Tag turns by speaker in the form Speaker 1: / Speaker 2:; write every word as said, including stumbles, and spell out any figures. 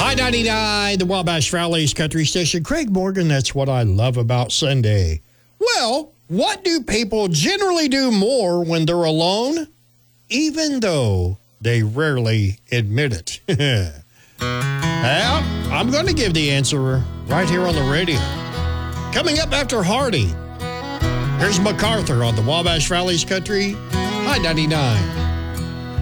Speaker 1: I ninety-nine, the Wabash Valley's country station. Craig Morgan, that's what I love about Sunday. Well, what do people generally do more when they're alone, even though they rarely admit it? Well, I'm going to give the answer right here on the radio. Coming up after Hardy, here's MacArthur on the Wabash Valley's country, I ninety-nine.